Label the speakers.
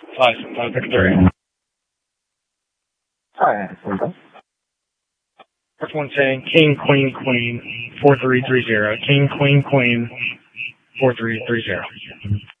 Speaker 1: Pick 3.
Speaker 2: Hi, Linda.
Speaker 1: First one saying King, Queen, Queen, 4330. King, Queen, Queen, 4330.